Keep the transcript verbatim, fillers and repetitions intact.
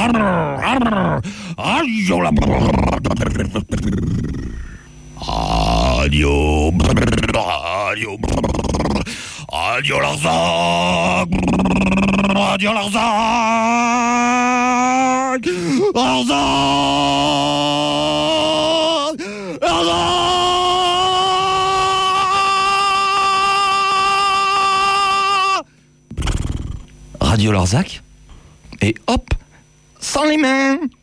Radio la... Radio... Radio... Radio Larzac. Radio Larzac. Larzac. Larzac. Radio Larzac. Et hop, sans les mains.